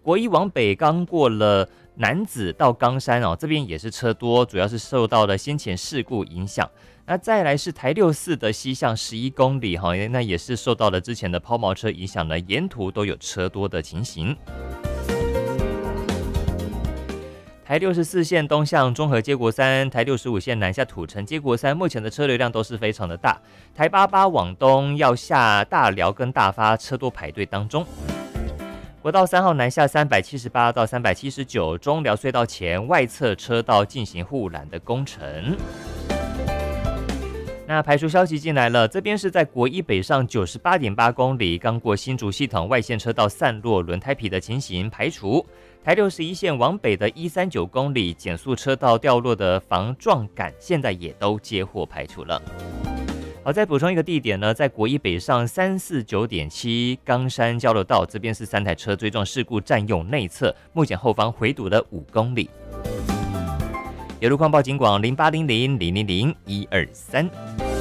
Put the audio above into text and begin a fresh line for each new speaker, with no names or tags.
国一往北刚过了楠梓到冈山哦，这边也是车多，主要是受到了先前事故影响。那再来是台64的西向11公里哈，那也是受到了之前的抛锚车影响呢，沿途都有车多的情形。台64线东向中和接国三，台65线南下土城接国三，目前的车流量都是非常的大。台88往东要下大寮跟大发，车多排队当中。国道3号南下378到379，中寮隧道前外侧车道进行护栏的工程。那排除消息进来了，这边是在国一北上98.8公里，刚过新竹系统外线车道散落轮胎皮的情形排除。台61线往北的139公里减速车道掉落的防撞杆，现在也都接获排除了。好，再补充一个地点呢，在国一北上349.7冈山交流道，这边是3台车追撞事故占用内侧，目前后方回堵了5公里。有路况报警广0800000123。